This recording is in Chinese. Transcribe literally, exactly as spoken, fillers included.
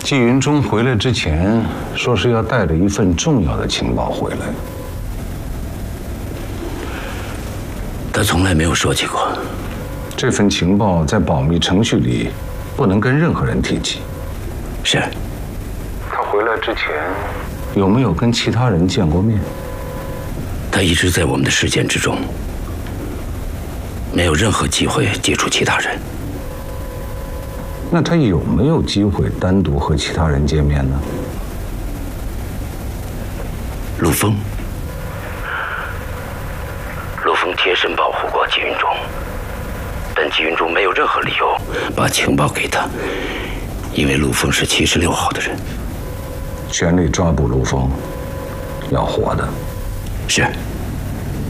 季云中回来之前说是要带着一份重要的情报回来， 他从来没有说起过。 这份情报在保密程序里不能跟任何人提起。 是。 他回来之前有没有跟其他人见过面？ 他一直在我们的视线之中，没有任何机会接触其他人。 那他有没有机会单独和其他人见面呢？ 陆枫，陆枫贴身保护过季云中，但季云中没有任何理由把情报给他，因为陆枫是七十六号的人。 全力抓捕陆枫，要活的。 是。